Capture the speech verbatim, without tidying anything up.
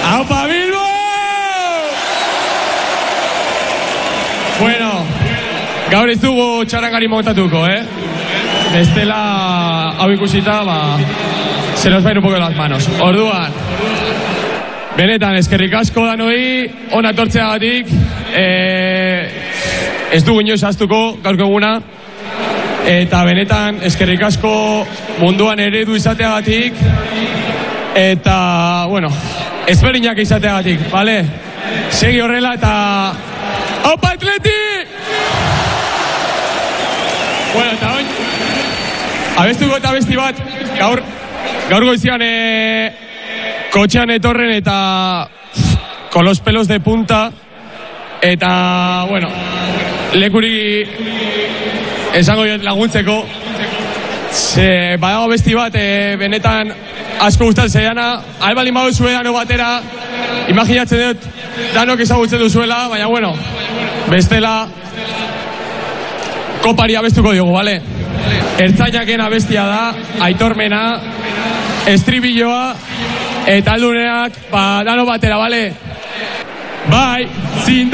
¡Aupa Bilbo! Bueno, gaur ez dugu txarangari montatuko, eh? Bestela hau ikusita, ba, se nos va a ir un poco las manos. Orduan, benetan, eskerrik asko danoi, ona tortzeagatik, eh, ez dugu inoiz ahaztuko gaurko eguna, eta benetan, eskerrik asko munduan eredu izateagatik, eta, bueno, ezberdinak izateagatik, bale? Segi horrela eta... ¡Aupa Atleti! Bueno, eta oin, abestuko eta abesti bat, gaur, gaur goizian e, kotxean etorren eta con los pelos de punta, eta, bueno, lekuri esango jot laguntzeko, ze badago abesti bat, e, benetan asko gustatzen zeiana, albalin badu zue dano batera, imaginatzen dut danok ezagutzen duzuela, baina, bueno, bestela kopari abestuko diogu, bale? Ertzainaken abestia da, aitormena, estribilloa, eta alduneak, ba, dano batera, bale? Bai, zin